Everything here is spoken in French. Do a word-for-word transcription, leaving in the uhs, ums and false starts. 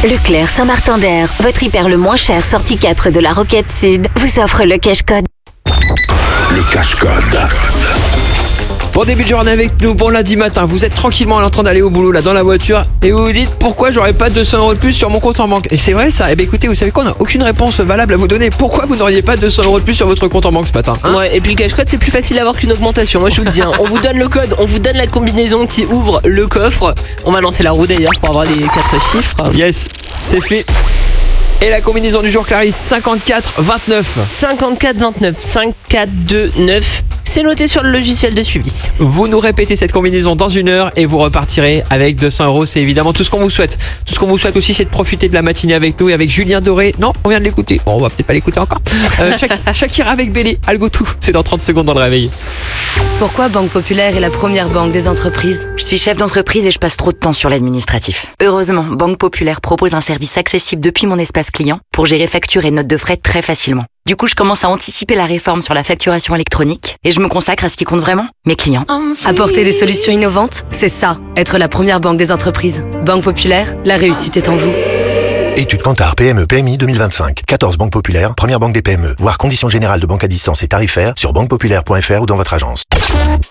Leclerc Saint-Martin-d'Air, votre hyper le moins cher sortie quatre de la Roquette Sud, vous offre le cash code. Le cash code. Bon début de journée avec nous, bon lundi matin, vous êtes tranquillement en train d'aller au boulot là dans la voiture et vous vous dites pourquoi j'aurais pas deux cents euros de plus sur mon compte en banque. Et c'est vrai ça, et eh bien écoutez, vous savez quoi, on n'a aucune réponse valable à vous donner. Pourquoi vous n'auriez pas deux cents euros de plus sur votre compte en banque ce matin hein? Ouais, et puis le cash code c'est plus facile à avoir qu'une augmentation, moi je vous le dis hein. On vous donne le code, on vous donne la combinaison qui ouvre le coffre. On va lancer la roue d'ailleurs pour avoir les quatre chiffres. Yes, c'est fait. Et la combinaison du jour Clarisse, cinquante-quatre vingt-neuf. cinquante-quatre vingt-neuf, cinq quatre deux neuf. C'est noté sur le logiciel de suivi. Vous nous répétez cette combinaison dans une heure et vous repartirez avec deux cents euros. C'est évidemment tout ce qu'on vous souhaite. Tout ce qu'on vous souhaite aussi, c'est de profiter de la matinée avec nous et avec Julien Doré. Non, on vient de l'écouter. Bon, on va peut-être pas l'écouter encore. Euh, Shak- Shakira avec Bélé, Algotou. C'est dans trente secondes dans le réveil. Pourquoi Banque Populaire est la première banque des entreprises ? Je suis chef d'entreprise et je passe trop de temps sur l'administratif. Heureusement, Banque Populaire propose un service accessible depuis mon espace client pour gérer factures et notes de frais très facilement. Du coup, je commence à anticiper la réforme sur la facturation électronique et je me consacre à ce qui compte vraiment, mes clients. Apporter des solutions innovantes, c'est ça, être la première banque des entreprises. Banque Populaire, la réussite est en vous. Étude Kantar P M E P M I deux mille vingt-cinq. quatorze banques populaires, première banque des P M E. Voir conditions générales de banque à distance et tarifaires sur banque populaire point f r ou dans votre agence.